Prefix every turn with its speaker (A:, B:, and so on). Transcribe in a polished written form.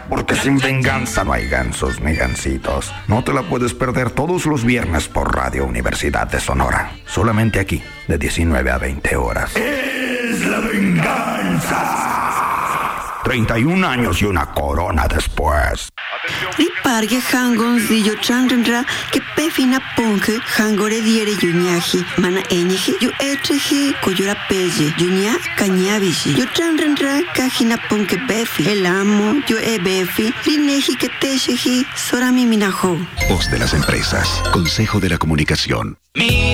A: porque sin venganza no hay gansos ni gansitos. No te la puedes perder todos los viernes por Radio Universidad de Sonora. Solamente aquí, de 19 a 20 horas. ¡Es la venganza! 31 años y una corona después.
B: Ripargue hangon zillo chanrenra que pefina ponge hangore diere yuñaji mana eñeji yu etreji koyura pelle yuña cañabishi yu chanrenra kajina ponke befi el amo yu befi lineji que tejeji sorami minajo.
C: Voz de las empresas. Consejo de la Comunicación.